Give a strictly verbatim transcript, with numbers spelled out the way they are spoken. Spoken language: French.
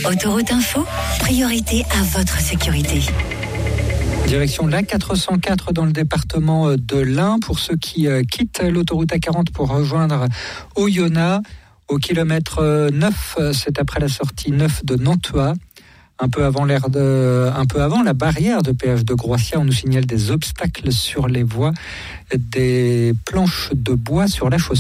Autoroute Info, priorité à votre sécurité. Direction l'A quatre cent quatre dans le département de l'Ain. Pour ceux qui euh, quittent l'autoroute A quarante pour rejoindre Oyonnax, au kilomètre neuf, c'est après la sortie neuf de Nantua. Un peu avant l'aire de, un peu avant la barrière de péage de Groissia, on nous signale des obstacles sur les voies, des planches de bois sur la chaussée.